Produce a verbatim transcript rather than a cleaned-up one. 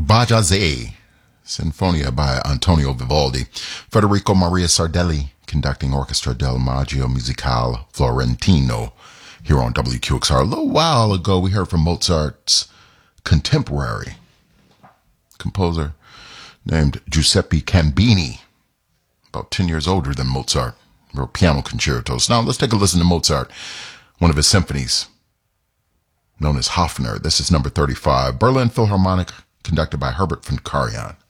Bajazet, Sinfonia by Antonio Vivaldi. Federico Maria Sardelli, conducting Orchestra del Maggio Musicale Florentino, here on W Q X R. A little while ago, we heard from Mozart's contemporary composer named Giuseppe Cambini, about ten years older than Mozart, wrote piano concertos. Now, let's take a listen to Mozart, one of his symphonies, known as Hafner. This is number thirty-five, Berlin Philharmonic, conducted by Herbert von Karajan.